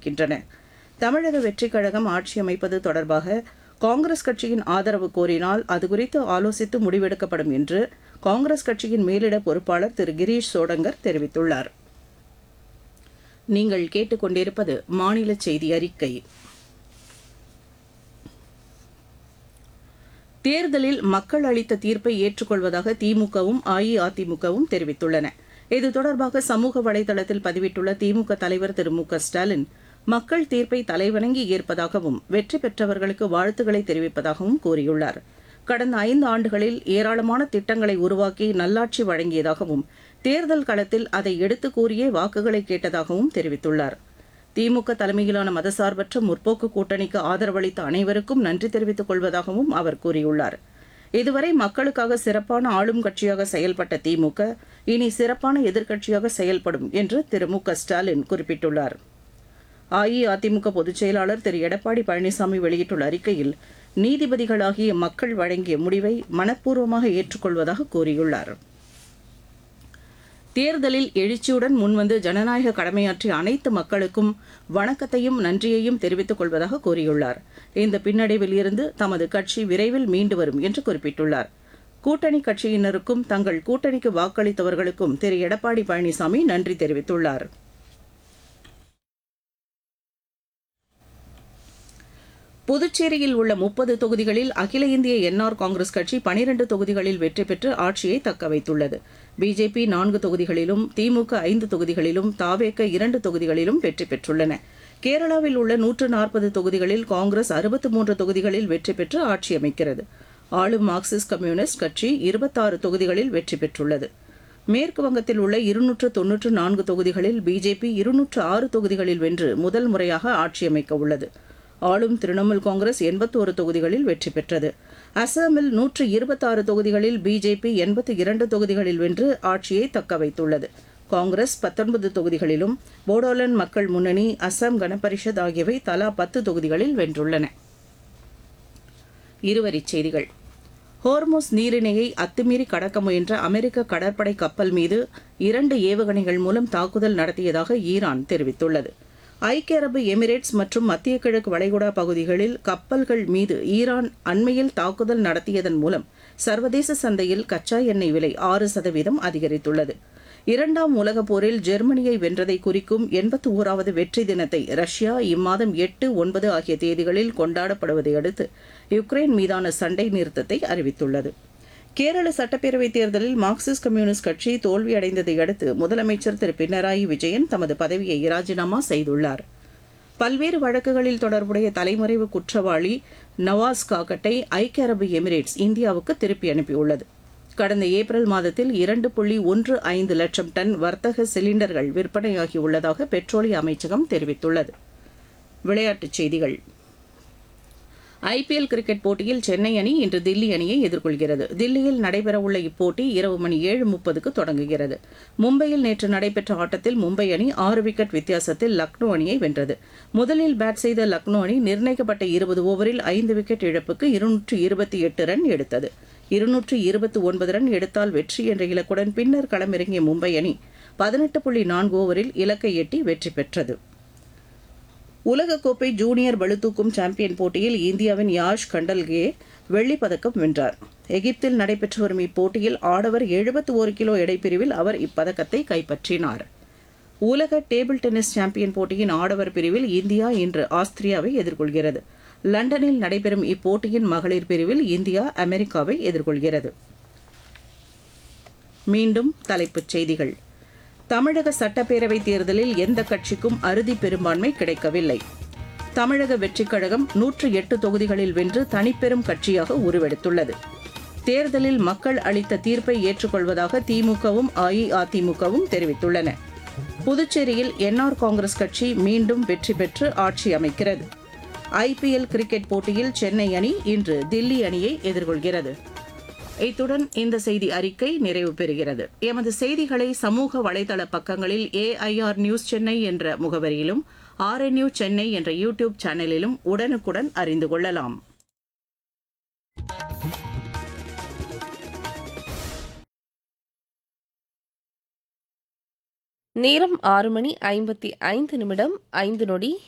இருக்கின்றன. தமிழக வெற்றிக் கழகம் ஆட்சி அமைப்பது தொடர்பாக காங்கிரஸ் கட்சியின் ஆதரவு கோரினால் அது குறித்து ஆலோசித்து முடிவெடுக்கப்படும் என்று காங்கிரஸ் கட்சியின் மேலிட பொறுப்பாளர் திரு கிரீஷ் சோடங்கர் தெரிவித்துள்ளார். நீங்கள் கேட்டுக்கொண்டிருப்பது மாநில செய்தி அறிக்கை. தேர்தலில் மக்கள் அளித்த தீர்ப்பை ஏற்றுக்கொள்வதாக திமுகவும் அஇஅதிமுகவும் தெரிவித்துள்ளன. இது தொடர்பாக சமூக வலைதளத்தில் பதிவிட்டுள்ள திமுக தலைவர் திரு மு க ஸ்டாலின், மக்கள் தீர்ப்பை தலைவணங்கி ஏற்பதாகவும் வெற்றி பெற்றவர்களுக்கு வாழ்த்துக்களை தெரிவிப்பதாகவும் கூறியுள்ளார். கடந்த 5 ஆண்டுகளில் ஏராளமான திட்டங்களை உருவாக்கி நல்லாட்சி வழங்கியதாகவும் தேர்தல் களத்தில் அதை எடுத்து கூறியே வாக்குகளை கேட்டதாகவும் தெரிவித்துள்ளார். திமுக தலைமையிலான மதசார்பற்ற முற்போக்கு கூட்டணிக்கு ஆதரவளித்த அனைவருக்கும் நன்றி தெரிவித்துக் கொள்வதாகவும் அவர் கூறியுள்ளார். இதுவரை மக்களுக்காக சிறப்பான ஆளும் கட்சியாக செயல்பட்ட திமுக இனி சிறப்பான எதிர்க்கட்சியாக செயல்படும் என்று திரு மு க ஸ்டாலின் குறிப்பிட்டுள்ளார். அஇஅதிமுக பொதுச் செயலாளர் திரு எடப்பாடி பழனிசாமி வெளியிட்டுள்ள அறிக்கையில், நீதிபதிகளாகிய மக்கள் வழங்கிய முடிவை மனப்பூர்வமாக ஏற்றுக்கொள்வதாக கூறியுள்ளார். தேர்தலில் எழுச்சியுடன் முன்வந்து ஜனநாயக கடமையாற்றிய அனைத்து மக்களுக்கும் வணக்கத்தையும் நன்றியையும் தெரிவித்துக் கொள்வதாக கூறியுள்ளார். இந்த பின்னடைவில் இருந்து தமது கட்சி விரைவில் மீண்டு வரும் என்று குறிப்பிட்டுள்ளார். கூட்டணி கட்சியினருக்கும் தங்கள் கூட்டணிக்கு வாக்களித்தவர்களுக்கும் திரு எடப்பாடி பழனிசாமி நன்றி தெரிவித்துள்ளார். புதுச்சேரியில் உள்ள 30 தொகுதிகளில் அகில இந்திய என்ஆர் காங்கிரஸ் கட்சி 12 தொகுதிகளில் வெற்றி பெற்று ஆட்சியை தக்கவைத்துள்ளது. பிஜேபி 4 தொகுதிகளிலும், திமுக 5 தொகுதிகளிலும், தாவேக 2 தொகுதிகளிலும் வெற்றி பெற்றுள்ளன. கேரளாவில் உள்ள 140 தொகுதிகளில் காங்கிரஸ் 63 தொகுதிகளில் வெற்றி பெற்று ஆட்சி அமைக்கிறது. ஆளும் மார்க்சிஸ்ட் கம்யூனிஸ்ட் கட்சி 26 தொகுதிகளில் வெற்றி பெற்றுள்ளது. மேற்கு வங்கத்தில் உள்ள 294 தொகுதிகளில் பிஜேபி 206 தொகுதிகளில் வென்று முதல் முறையாக ஆட்சி அமைக்க உள்ளது. ஆளும் திரிணாமுல் காங்கிரஸ் 81 தொகுதிகளில் வெற்றி பெற்றது. அசாமில் 126 தொகுதிகளில் பிஜேபி 82 தொகுதிகளில் வென்று ஆட்சியை தக்கவைத்துள்ளது. காங்கிரஸ் 19 தொகுதிகளிலும், போடோலேண்ட் மக்கள் முன்னணி, அசாம் கணபரிஷத் ஆகியவை தலா 10 தொகுதிகளில் வென்றுள்ளன. இருவரிச் செய்திகள். ஹோர்முஸ் நீரிணையை அத்துமீறி கடக்க முயன்ற அமெரிக்க கடற்படை கப்பல் மீது 2 ஏவுகணைகள் மூலம் தாக்குதல் நடத்தியதாக ஈரான் தெரிவித்துள்ளது. ஐக்கிய அரபு எமிரேட்ஸ் மற்றும் மத்திய கிழக்கு வளைகுடா பகுதிகளில் கப்பல்கள் மீது ஈரான் அண்மையில் தாக்குதல் நடத்தியதன் மூலம் சர்வதேச சந்தையில் கச்சா எண்ணெய் விலை 6% அதிகரித்துள்ளது. 2ஆம் உலகப் போரில் ஜெர்மனியை வென்றதை குறிக்கும் 81வது வெற்றி தினத்தை ரஷ்யா இம்மாதம் 8, 9 ஆகிய தேதிகளில் கொண்டாடப்படுவதை அடுத்து யுக்ரைன் மீதான சண்டை நிறுத்தத்தை அறிவித்துள்ளது. கேரள சட்டப்பேரவைத் தேர்தலில் மார்க்சிஸ்ட் கம்யூனிஸ்ட் கட்சி தோல்வியடைந்ததை அடுத்து முதலமைச்சர் திரு பினராயி விஜயன் தமது பதவியை ராஜினாமா செய்துள்ளார். பல்வேறு வழக்குகளில் தொடர்புடைய தலைமறைவு குற்றவாளி நவாஸ் காக்கட்டை ஐக்கிய அரபு எமிரேட்ஸ் இந்தியாவுக்கு திருப்பி அனுப்பியுள்ளது. கடந்த ஏப்ரல் மாதத்தில் 2.15 லட்சம் டன் வர்த்தக சிலிண்டர்கள் விற்பனையாகியுள்ளதாக பெட்ரோலிய அமைச்சகம் தெரிவித்துள்ளது. விளையாட்டுச் செய்திகள். ஐபிஎல் கிரிக்கெட் போட்டியில் சென்னை அணி இன்று தில்லி அணியை எதிர்கொள்கிறது. தில்லியில் நடைபெறவுள்ள இப்போட்டி இரவு மணி 7:30க்கு தொடங்குகிறது. மும்பையில் நேற்று நடைபெற்ற ஆட்டத்தில் மும்பை அணி 6 விக்கெட் வித்தியாசத்தில் லக்னோ அணியை வென்றது. முதலில் பேட் செய்த லக்னோ அணி நிர்ணயிக்கப்பட்ட 20 ஓவரில் 5 விக்கெட் இழப்புக்கு 228 ரன் எடுத்தது. 229 ரன் எடுத்தால் வெற்றி என்ற இலக்குடன் பின்னர் களமிறங்கிய மும்பை அணி 18.4 ஓவரில் இலக்கை எட்டி வெற்றி பெற்றது. உலகக்கோப்பை ஜூனியர் பளுதூக்கும் சாம்பியன் போட்டியில் இந்தியாவின் யாஷ் கண்டல்கே வெள்ளிப் பதக்கம் வென்றார். எகிப்தில் நடைபெற்று வரும் இப்போட்டியில் ஆடவர் 71 கிலோ எடைப்பிரிவில் அவர் இப்பதக்கத்தை கைப்பற்றினார். உலக டேபிள் டென்னிஸ் சாம்பியன் போட்டியின் ஆடவர் பிரிவில் இந்தியா இன்று ஆஸ்திரியாவை எதிர்கொள்கிறது. லண்டனில் நடைபெறும் இப்போட்டியின் மகளிர் பிரிவில் இந்தியா அமெரிக்காவை எதிர்கொள்கிறது. மீண்டும் தலைப்புச் செய்திகள். தமிழக சட்டப்பேரவைத் தேர்தலில் எந்த கட்சிக்கும் அறுதி பெரும்பான்மை கிடைக்கவில்லை. தமிழக வெற்றிக் கழகம் 108 தொகுதிகளில் வென்று தனிப்பெரும் கட்சியாக உருவெடுத்துள்ளது. தேர்தலில் மக்கள் அளித்த தீர்ப்பை ஏற்றுக்கொள்வதாக திமுகவும் அஇஅதிமுகவும் தெரிவித்துள்ளன. புதுச்சேரியில் என்ஆர் காங்கிரஸ் கட்சி மீண்டும் வெற்றி பெற்று ஆட்சி அமைக்கிறது. ஐபிஎல் கிரிக்கெட் போட்டியில் சென்னை அணி இன்று தில்லி அணியை எதிர்கொள்கிறது. இத்துடன் இந்த செய்தி அறிக்கை நிறைவு பெறுகிறது. எமது செய்திகளை சமூக வலைதள பக்கங்களில் AIR நியூஸ் சென்னை என்ற முகவரியிலும் RNU சென்னை என்ற யூடியூப் சேனலிலும் உடனுக்குடன் அறிந்து கொள்ளலாம். நேரம் 6:55 5